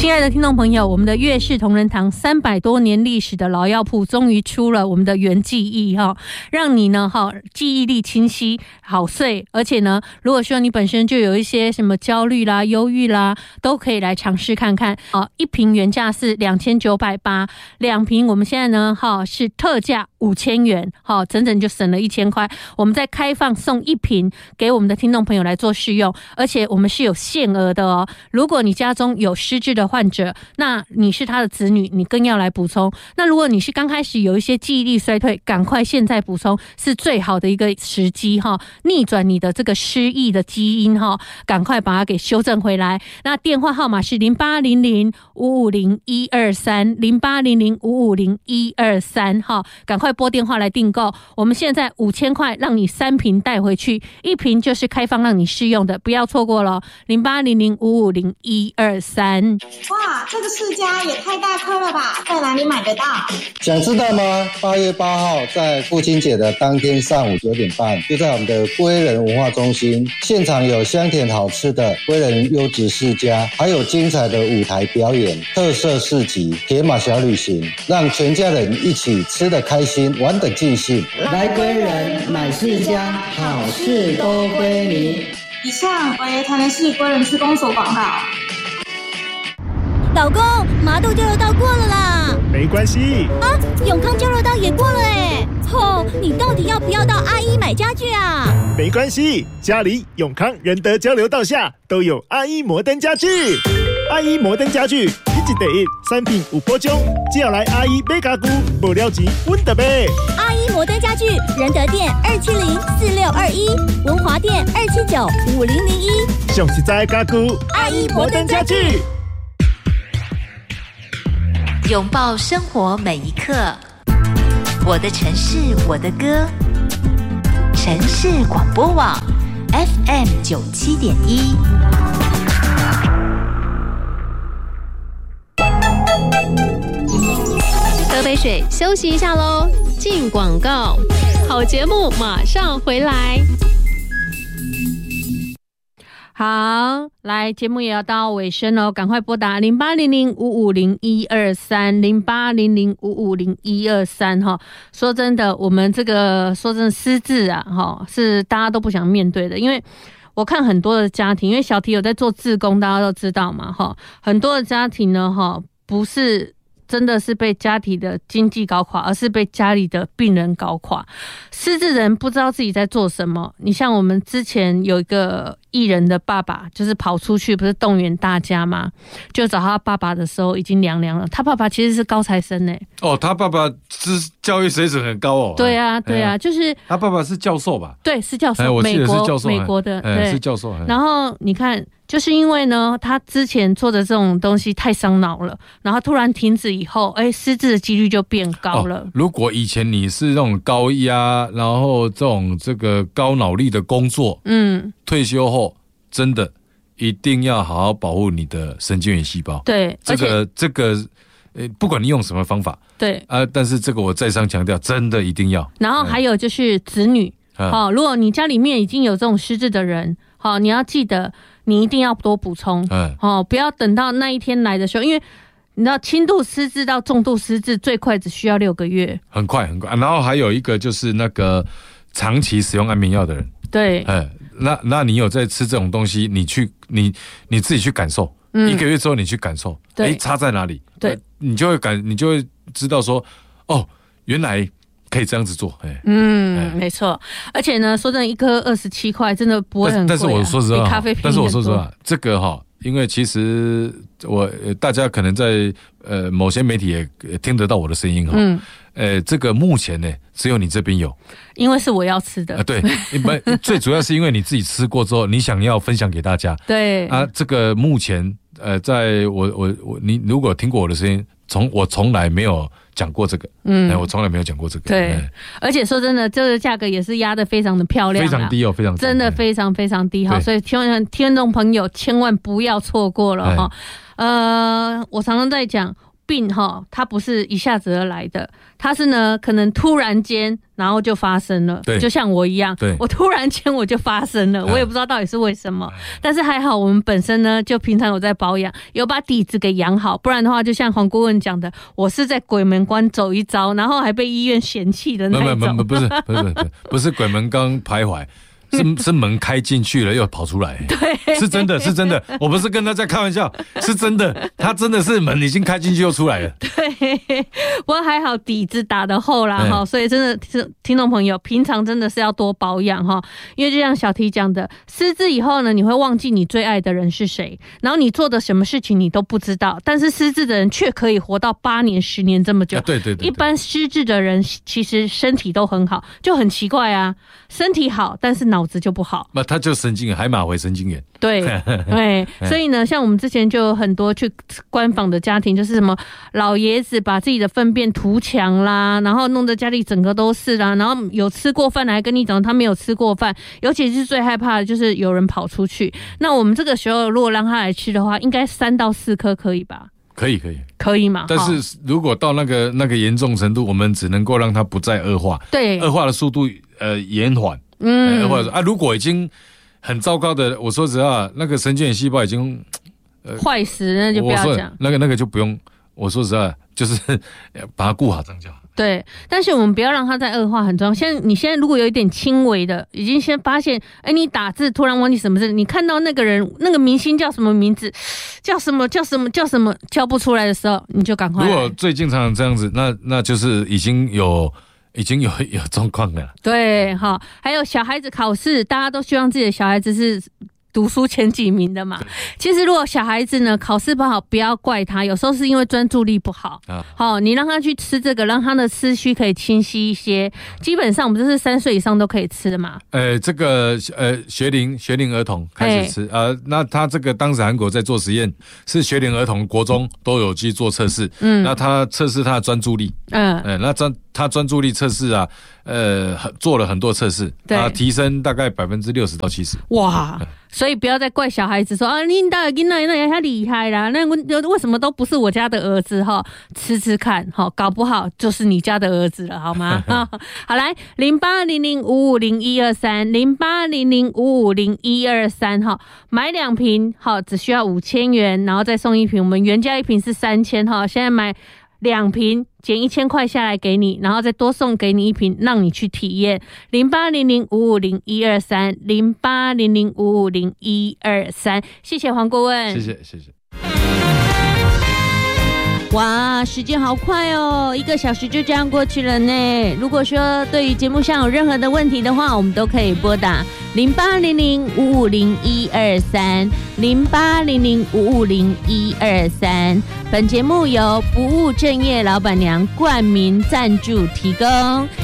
亲爱的听众朋友，我们的乐氏同仁堂300多年历史的老药铺终于出了我们的原记忆让你呢记忆力清晰好睡，而且呢如果说你本身就有一些什么焦虑啦忧郁啦，都可以来尝试看看一瓶原价是2980，两瓶我们现在呢是特价5000元，整整就省了1000块。我们再开放送1瓶给我们的听众朋友来做试用，而且我们是有限额的如果你家中有失智的患者，那你是他的子女，你更要来补充。那如果你是刚开始有一些记忆力衰退，赶快现在补充是最好的一个时机逆转你的这个失忆的基因赶快把它给修正回来。那电话号码是0800-550-123，0800-550-123赶快拨电话来订购。我们现在5000块让你3瓶带回去，1瓶就是开放让你试用的，不要错过了0800-550-123。 哇，这个释迦也太大颗了吧，在哪里买得到？ 想知道吗？8月8号在父亲节的当天上午9点半，就在我们的归仁文化中心，现场有香甜好吃的归仁优质释迦，还有精彩的舞台表演、特色市集、铁马小旅行，让全家人一起吃得开心，玩得尽兴。 来归仁买释迦，好事都归你。 以上为台南市归仁区公所广告。 老公，麻豆交流道过了啦。 没关系啊，永康交流道也过了哎。你到底要不要到阿姨买家具啊？ 没关系，家里永康仁德交流道下都有阿姨摩登家具。阿姨摩登家具，一季第一3品5波中，只要来阿姨买家具，无了钱阮就买。 阿姨摩登家具，仁德店2704621，文华店2795001。 上实在的家具， 阿姨摩登家具。 拥抱生活每一刻，我的城市我的歌，城市广播网 FM97.1。 喝杯水休息一下咯，进广告，好节目马上回来。 好，来，节目也要到尾声了，赶快拨打0800-550-123，0800-550-123说真的，我们这个说真的失智是大家都不想面对的，因为我看很多的家庭，因为小提有在做志工，大家都知道嘛很多的家庭呢不是真的是被家庭的经济搞垮，而是被家里的病人搞垮。失智人不知道自己在做什么。你像我们之前有一个艺人的爸爸，就是跑出去不是动员大家吗？就找他爸爸的时候已经凉凉了。他爸爸其实是高材生他爸爸教育水准很高对啊，就是他爸爸是教授吧？ 对，是教授， 我记得是教授， 美国的，对， 是教授。 然后你看，就是因为呢，他之前做的这种东西太伤脑了，然后突然停止以后，失智的几率就变高了。 如果以前你是那种高压，然后这个高脑力的工作，退休后真的一定要好好保护你的神经元细胞。 对， 这个不管你用什么方法， 对但是这个我再三强调，真的一定要。 然后还有就是子女，如果你家里面已经有这种失智的人，你要记得你一定要多补充，不要等到那一天来的时候，因为你知道轻度失智到重度失智最快只需要6个月，很快。 然后还有一个就是那个长期使用安眠药的人， 对， 那你有在吃这种东西，你自己去感受，1个月之后你去感受，差在哪里？对，你就会知道说，原来可以这样子做。 没错。而且呢，说真的，一颗27块，真的不会很贵。 但是我说实话， 比咖啡便宜很多。 这个因为其实大家可能在某些媒体也听得到我的声音这个目前呢只有你这边有， 因为是我要吃的。对， 最主要是因为你自己吃过之后，你想要分享给大家。对啊，这个目前在你如果听过我的声音，我从来没有讲过这个，我从来没有讲过这个。对，而且说真的，这个价格也是压得非常的漂亮，非常低非常低，真的非常非常低所以听众朋友千万不要错过了我常常在讲， 病它不是一下子而来的，它是呢可能突然间然后就发生了，就像我一样，我突然间我就发生了，我也不知道到底是为什么，但是还好我们本身呢就平常有在保养，有把底子给养好，不然的话就像黄顾问讲的，我是在鬼门关走一遭，然后还被医院嫌弃的那一种。 不是鬼门关徘徊。是门开进去了又跑出来， 对， 是真的，我不是跟大家开玩笑，是真的，他真的是门已经开进去又出来了。 对，不过还好底子打得厚啦所以真的是听众朋友平常真的是要多保养因为就像小T讲的，失智以后呢，你会忘记你最爱的人是谁，然后你做的什么事情你都不知道，但是失智的人却可以活到8年10年这么久。 对， 一般失智的人其实身体都很好，就很奇怪啊，身体好但是脑子就不好， 那他就神经元，海马回神经元。 对，所以呢，像我们之前就有很多去观访的家庭，就是什么老爷子把自己的粪便涂墙啦，然后弄得家里整个都是啦，然后有吃过饭来跟你讲他没有吃过饭，尤其是最害怕的就是有人跑出去。那我们这个时候如果让他来吃的话，应该3到4颗可以吧？可以嘛？ 但是如果到那个严重程度，我们只能够让它不再恶化， 对， 恶化的速度延缓。或者如果已经很糟糕的，我说实话，那个神经元细胞已经坏死，那就不要讲。 那个就不用。我说实话，就是把它顾好，这样就好。 对，但是我们不要让它再恶化，很重要。你现在如果有一点轻微的，已经先发现，你打字突然忘记什么字，你看到那个人那个明星叫什么名字，叫什么叫不出来的时候，你就赶快。 如果最经常这样子，那就是已经有状况了。 对，还有小孩子考试，大家都希望自己的小孩子是读书前几名的嘛。其实如果小孩子呢考试不好，不要怪他，有时候是因为专注力不好。你让他去吃这个，让他的思绪可以清晰一些。基本上我们这是3岁以上都可以吃的嘛。这个学龄儿童开始吃那他这个当时韩国在做实验，是学龄儿童国中都有去做测试。那他测试他的专注力。那他专注力测试做了很多测试，提升大概60%到70%。哇！所以不要再怪小孩子说你的囡仔那太厉害啦，那为什么都不是我家的儿子吃看搞不好就是你家的儿子了，好吗？好，来0800550123，0800550123买2瓶只需要5000元，然后再送1瓶，我们原价1瓶是3000现在买2瓶减1000块下来给你，然后再多送给你1瓶，让你去体验。0800550123，0800550123，谢谢黄顾问， 谢谢。 哇，时间好快哦，1个小时就这样过去了呢。如果说对于节目上有任何的问题的话，我们都可以拨打0800550123，0800550123。本节目由不务正业老板娘冠名赞助提供。